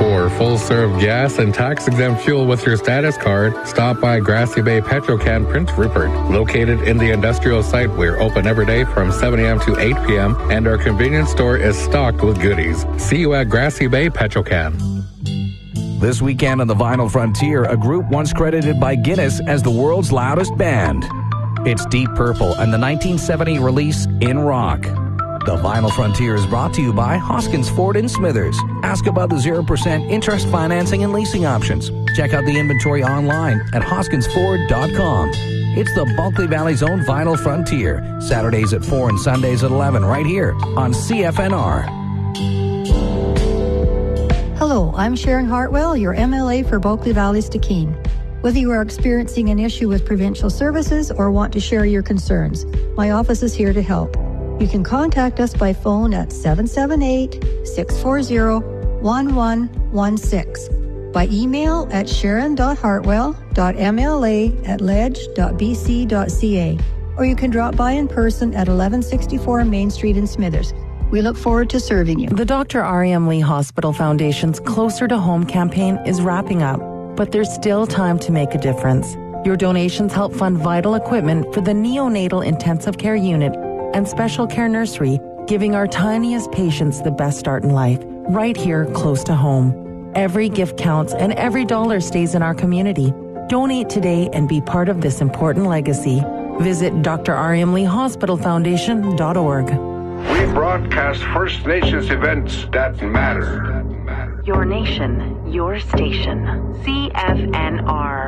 For full-serve gas and tax-exempt fuel with your status card, stop by Grassy Bay Petrocan Prince Rupert. Located in the industrial site, we're open every day from 7 a.m. to 8 p.m., and our convenience store is stocked with goodies. See you at Grassy Bay Petrocan. This weekend on the Vinyl Frontier, a group once credited by Guinness as the world's loudest band. It's Deep Purple and the 1970 release In Rock. The Vinyl Frontier is brought to you by Hoskins Ford in Smithers. Ask about the 0% interest financing and leasing options. Check out the inventory online at hoskinsford.com. It's the Bulkley Valley's own Vinyl Frontier. Saturdays at 4 and Sundays at 11 right here on CFNR. Hello, I'm Sharon Hartwell, your MLA for Bulkley Valley's Stikine. Whether you are experiencing an issue with provincial services or want to share your concerns, my office is here to help. You can contact us by phone at 778-640-1116, by email at sharon.hartwell.mla@ledge.bc.ca, or you can drop by in person at 1164 Main Street in Smithers. We look forward to serving you. The Dr. R.M. Lee Hospital Foundation's Closer to Home campaign is wrapping up, but there's still time to make a difference. Your donations help fund vital equipment for the neonatal intensive care unit and special care nursery, giving our tiniest patients the best start in life, right here close to home. Every gift counts and every dollar stays in our community. Donate today and be part of this important legacy. Visit drrmleehospitalfoundation.org. We broadcast First Nations events that matter. Your nation, your station. CFNR.